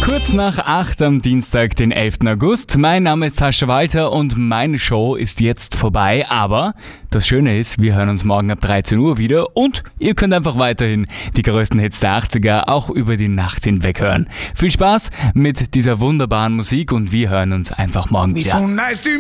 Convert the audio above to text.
Kurz nach 8 am Dienstag, den 11. August. Mein Name ist Sascha Walter und meine Show ist jetzt vorbei. Aber das Schöne ist, wir hören uns morgen ab 13 Uhr wieder und ihr könnt einfach weiterhin die größten Hits der 80er auch über die Nacht hinweg hören. Viel Spaß mit dieser wunderbaren Musik und wir hören uns einfach morgen wieder. So nice